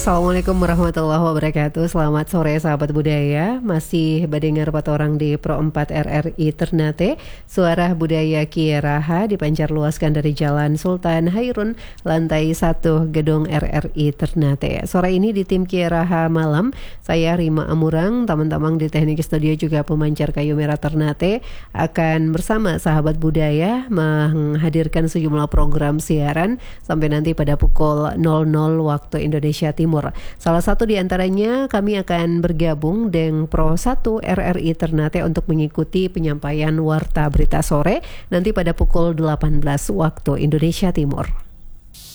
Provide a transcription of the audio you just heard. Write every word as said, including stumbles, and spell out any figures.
Assalamualaikum warahmatullahi wabarakatuh. Selamat sore sahabat budaya. Masih berdengar pat orang di Pro empat R R I Ternate. Suara budaya Kiai Raha dipancar luaskan dari Jalan Sultan Hairun, lantai satu Gedung R R I Ternate. Sore ini di tim Kiai Raha malam, saya Rima Amurang, teman-teman di teknik studio juga pemancar kayu merah Ternate akan bersama sahabat budaya menghadirkan sejumlah program siaran sampai nanti pada pukul nol nol waktu Indonesia Timur. Salah satu di antaranya kami akan bergabung dengan Pro satu R R I Ternate untuk mengikuti penyampaian warta berita sore nanti pada pukul delapan belas waktu Indonesia Timur.